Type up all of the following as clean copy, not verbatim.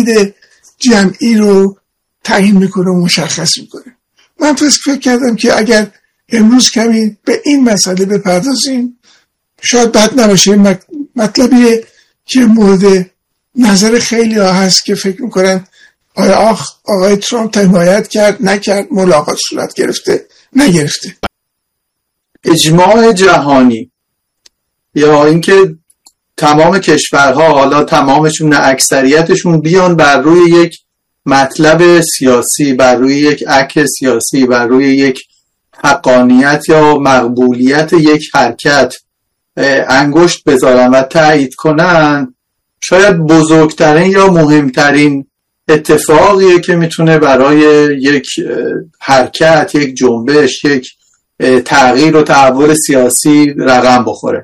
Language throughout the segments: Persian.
تحلیل جمعی رو تعیین میکنه و مشخص میکنه. من فکر کردم که اگر امروز کمی به این مسئله بپردازیم شاید بد نباشه. مطلبیه که مورد نظر خیلی ها هست که فکر میکنن آیا آقای ترامپ حمایت کرد نکرد، ملاقات صورت گرفته نگرفته. اجماع جهانی یا اینکه تمام کشورها، حالا تمامشون نه اکثریتشون، بیان بر روی یک مطلب سیاسی، بر روی یک عکس سیاسی، بر روی یک حقانیت یا مقبولیت یک حرکت انگشت بذارن و تایید کنن، شاید بزرگترین یا مهمترین اتفاقیه که میتونه برای یک حرکت، یک جنبش، یک تغییر و تحول سیاسی رقم بخوره.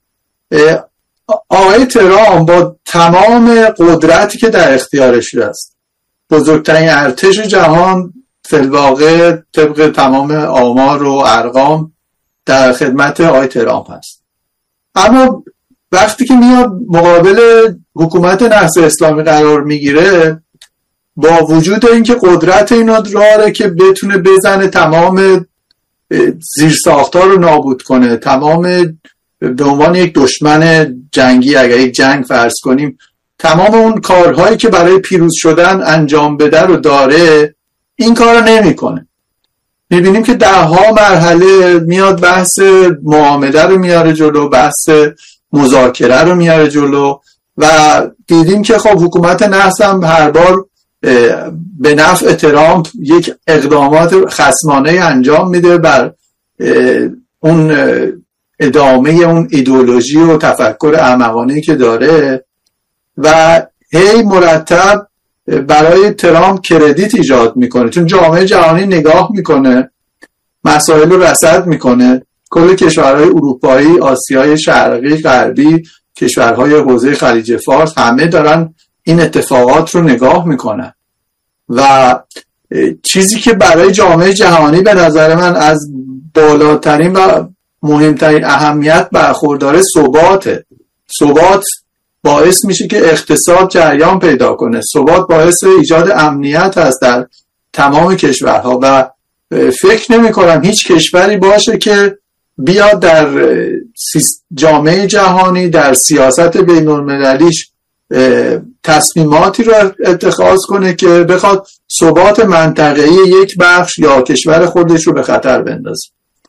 آقای ترامپ با تمام قدرتی که در اختیارش است، بزرگترین ارتش جهان فی الواقع طبق تمام آمار و ارقام در خدمت آقای ترامپ هست. اما وقتی که میاد مقابل حکومت نهضت اسلامی قرار میگیره، با وجود اینکه قدرت اینو داره که بتونه بزنه تمام زیرساخت‌ها رو نابود کنه، تمام به عنوان یک دشمن جنگی، اگر یک جنگ فرض کنیم، تمام اون کارهایی که برای پیروز شدن انجام بده رو داره، این کار رو نمی کنه. میبینیم که 10 مرحله میاد بحث معامله رو میاره جلو، بحث مذاکره رو میاره جلو و دیدیم که خب حکومت نحس هم هر بار به نفع ترامپ یک اقدامات خصمانه انجام میده بر اون ادامه اون ایدئولوژی و تفکر احمقانه‌ای که داره و هی مرتب برای ترامپ کردیت ایجاد میکنه، چون جامعه جهانی نگاه میکنه، مسائل رو رصد میکنه. کل کشورهای اروپایی، آسیای شرقی، غربی، کشورهای حوزه خلیج فارس، همه دارن این اتفاقات رو نگاه میکنن و چیزی که برای جامعه جهانی به نظر من از بالاترین و مهمترین اهمیت برخورداره ثباته. ثبات باعث میشه که اقتصاد جریان پیدا کنه، ثبات باعث ایجاد امنیت هست در تمام کشورها و فکر نمی کنم هیچ کشوری باشه که بیاد در جامعه جهانی، در سیاست بین المللیش تصمیماتی رو اتخاذ کنه که بخواد ثبات منطقه‌ای یک بخش یا کشور خودش رو به خطر بندازه.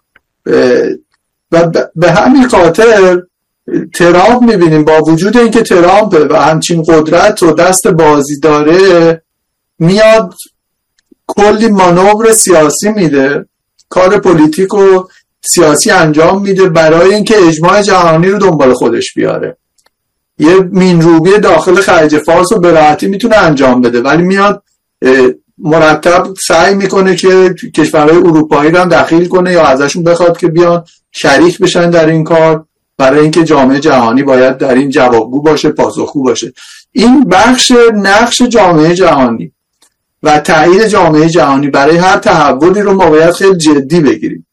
و به همین خاطر ترامپ میبینیم با وجود اینکه ترامپ و همچین قدرت و دست بازی داره، میاد کلی مانور سیاسی میده، کار پلیتیک و سیاسی انجام میده برای اینکه اجماع جهانی رو دنبال خودش بیاره. یه مینروبی داخل خلیج فارس رو به راحتی میتونه انجام بده، ولی میاد مرتب سعی میکنه که کشورهای اروپایی رو هم دخیل کنه یا ازشون بخواد که بیان شریک بشن در این کار، برای اینکه جامعه جهانی باید در این جوابگو باشه، پاسخگو باشه. این بخش نقش جامعه جهانی و تأیید جامعه جهانی برای هر تحولی رو ما باید خیلی جدی بگیریم.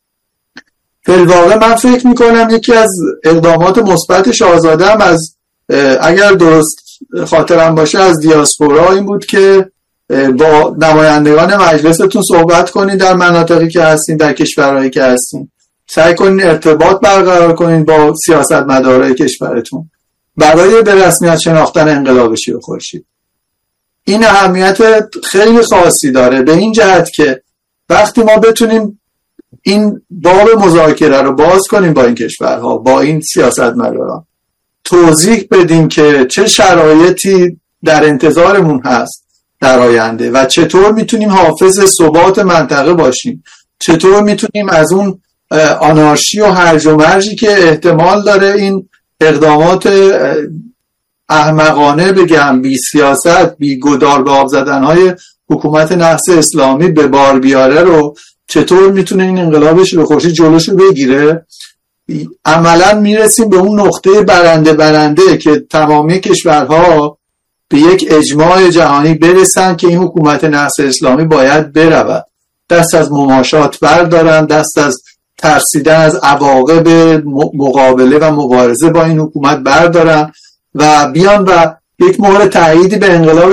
فی الواقع من فکر میکنم یکی از اقدامات مثبت شاهزاده هم از، اگر درست خاطرم باشه، از دیاسپورا این بود که با نمایندگان مجلستون صحبت کنید در مناطقی که هستین، در کشورهایی که هستین، سعی کنین ارتباط برقرار کنین با سیاستمدارای کشورتون برای به رسمیت شناختن انقلاب شیوع خورشید. این اهمیت خیلی خاصی داره به این جهت که وقتی ما بتونیم این باب مذاکره رو باز کنیم با این کشورها، با این سیاستمداران، توضیح بدیم که چه شرایطی در انتظارمون هست در آینده و چطور میتونیم حافظ ثبات منطقه باشیم، چطور میتونیم از اون آنارشی و هرج و مرجی که احتمال داره این اقدامات احمقانه، بگم بی سیاست، بی گدار به آب زدنهای حکومت نهضت اسلامی به بار بیاره، رو چطور میتونه این انقلابش رو خورشید جلوش رو بگیره. عملا میرسیم به اون نقطه برنده که تمامی کشورها به یک اجماع جهانی برسن که این حکومت نهضت اسلامی باید برود، دست از مماشات بردارن، دست از ترسیدن از عواقب مقابله و مبارزه با این حکومت بردارن و بیان و یک مهر تأییدی به انقلاب